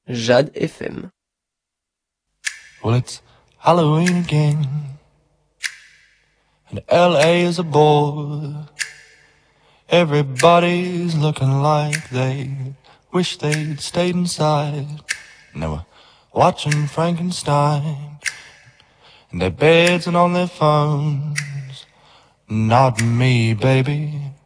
Jade FM. Well, it's Halloween again, and LA is a bore. Everybody's looking like they wish they'd stayed inside. And they were watching Frankenstein in their beds and on their phones. Not me, baby.